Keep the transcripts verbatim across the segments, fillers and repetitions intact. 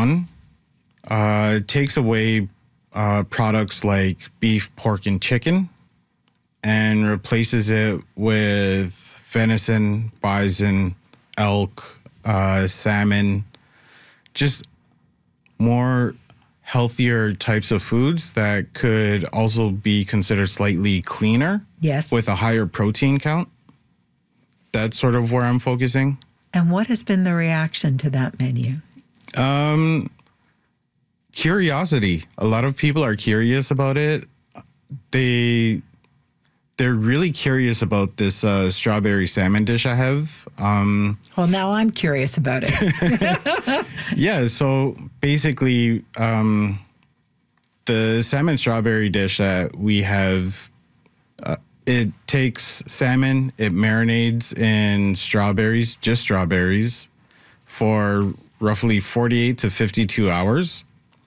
Gone. Uh, it takes away uh, products like beef, pork, and chicken and replaces it with venison, bison, elk, uh, salmon, just more healthier types of foods that could also be considered slightly cleaner. Yes. With a higher protein count. That's sort of where I'm focusing. And what has been the reaction to that menu? Um, curiosity. A lot of people are curious about it. They, they're really curious about this uh, strawberry salmon dish I have. Um, well, now I'm curious about it. Yeah, so basically, um, the salmon strawberry dish that we have, uh, it takes salmon, it marinades in strawberries, just strawberries, for roughly forty-eight to fifty-two hours.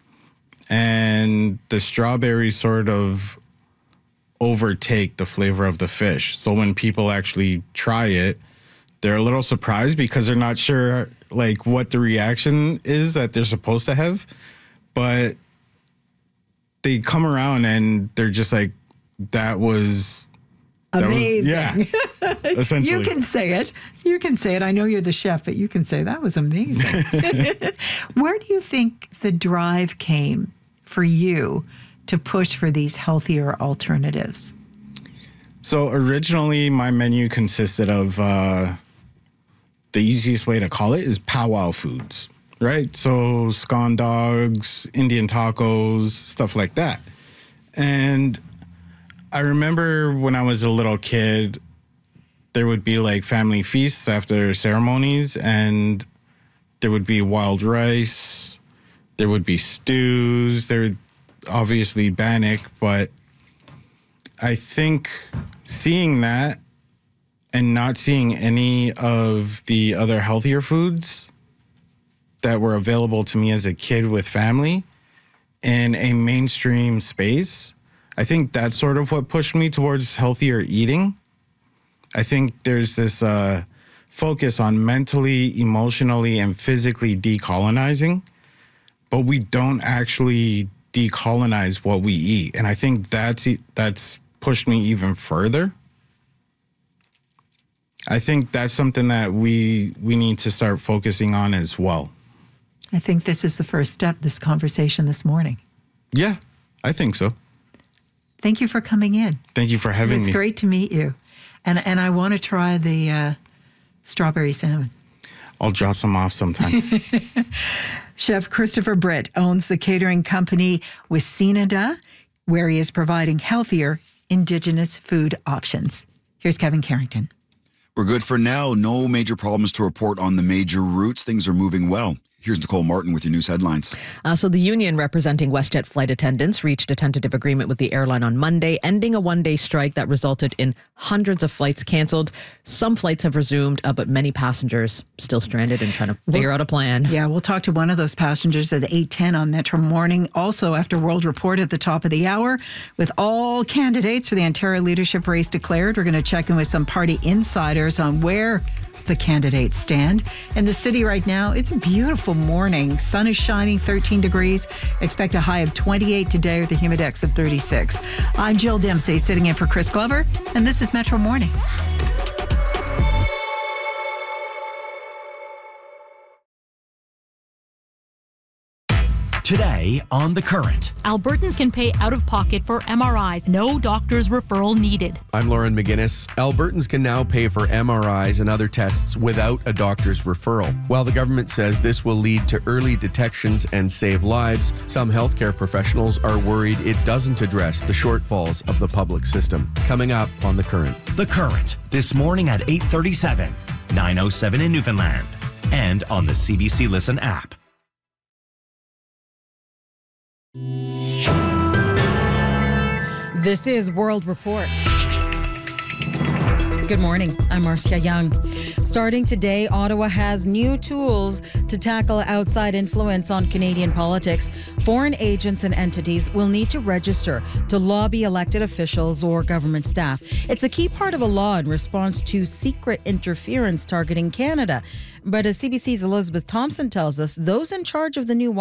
And the strawberries sort of overtake the flavor of the fish. So when people actually try it, they're a little surprised because they're not sure like what the reaction is that they're supposed to have. But they come around and they're just like, that was... Amazing. That was, yeah, essentially. You can say it. You can say it. I know you're the chef, but you can say that was amazing. Where do you think the drive came for you to push for these healthier alternatives? So originally, my menu consisted of, uh, the easiest way to call it is powwow foods, right? So scone dogs, Indian tacos, stuff like that. And I remember when I was a little kid, there would be like family feasts after ceremonies, and there would be wild rice, there would be stews, there would obviously bannock, but I think seeing that and not seeing any of the other healthier foods that were available to me as a kid with family in a mainstream space, I think that's sort of what pushed me towards healthier eating. I think there's this uh, focus on mentally, emotionally, and physically decolonizing, but we don't actually decolonize what we eat. And I think that's that's pushed me even further. I think that's something that we we need to start focusing on as well. I think this is the first step, this conversation this morning. Yeah, I think so. Thank you for coming in. Thank you for having me. It's great to meet you. And and I want to try the uh, strawberry salmon. I'll drop some off sometime. Chef Christopher Britt owns the catering company Wisinada, where he is providing healthier Indigenous food options. Here's Kevin Carrington. We're good for now. No major problems to report on the major routes. Things are moving well. Here's Nicole Martin with your news headlines. Uh, so the union representing WestJet flight attendants reached a tentative agreement with the airline on Monday, ending a one-day strike that resulted in hundreds of flights canceled. Some flights have resumed, uh, but many passengers still stranded and trying to figure we'll, out a plan. Yeah, we'll talk to one of those passengers at eight ten on Metro Morning. Also, after World Report at the top of the hour, with all candidates for the Ontario leadership race declared, we're going to check in with some party insiders on where the candidates stand. In the city right now, it's a beautiful morning. Sun is shining, thirteen degrees. Expect a high of twenty-eight today with a humidex of thirty-six. I'm Jill Dempsey, sitting in for Chris Glover, and this is Metro Morning. Today on The Current. Albertans can pay out of pocket for M R Is. No doctor's referral needed. I'm Lauren McGinnis. Albertans can now pay for M R Is and other tests without a doctor's referral. While the government says this will lead to early detections and save lives, some healthcare professionals are worried it doesn't address the shortfalls of the public system. Coming up on The Current. The Current, this morning at eight thirty-seven, nine oh seven in Newfoundland, and on the C B C Listen app. This is World Report. Good morning. I'm Marcia Young. Starting today, Ottawa has new tools to tackle outside influence on Canadian politics. Foreign agents and entities will need to register to lobby elected officials or government staff. It's a key part of a law in response to secret interference targeting Canada. But as C B C's Elizabeth Thompson tells us, those in charge of the new